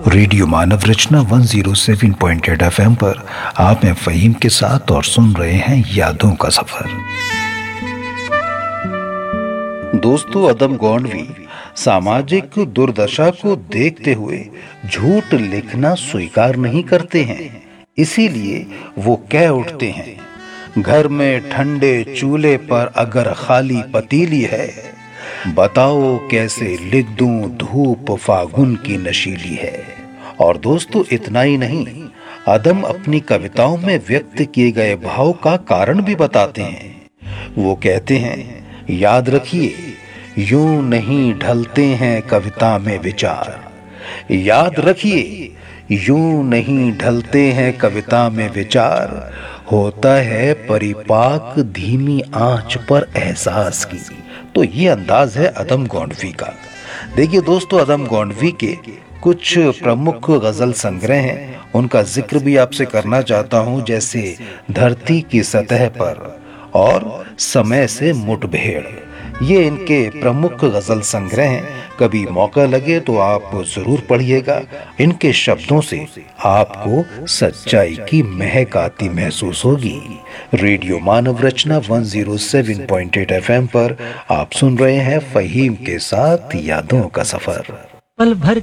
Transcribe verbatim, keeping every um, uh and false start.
Radio मानव रचना एक सौ सात पॉइंट आठ एफ एम पर आप हैं फ़हीम के साथ और सुन रहे हैं यादों का सफर। दोस्तों, अदम गोंडवी सामाजिक दुर्दशा को देखते हुए झूठ लिखना स्वीकार नहीं करते हैं। इसीलिए वो कह उठते हैं, घर में ठंडे चूल्हे पर अगर खाली पतीली है, बताओ कैसे लिख दूं धूप फागुन की नशीली है। और दोस्तों, इतना ही नहीं, अदम अपनी कविताओं में व्यक्त किए गए भाव का कारण भी बताते हैं। वो कहते हैं, याद रखिए यूं नहीं ढलते हैं कविता में विचार। याद रखिए यूं नहीं ढलते हैं कविता में विचार, होता है परिपाक धीमी आंच पर एहसास की। तो ये अंदाज है अदम गोंडवी का। देखिए दोस्तों, अदम गोंडवी के कुछ प्रमुख गजल संग्रह हैं, उनका जिक्र भी आपसे करना चाहता हूं, जैसे धरती की सतह पर और समय से मुठभेड़। ये इनके प्रमुख गजल संग्रह हैं। कभी मौका लगे तो आप जरूर पढ़िएगा। इनके शब्दों से आपको सच्चाई की महक आती महसूस होगी। रेडियो मानव रचना एक सौ सात पॉइंट आठ एफ एम पर आप सुन रहे हैं फ़हीम के साथ यादों का सफर। पल भर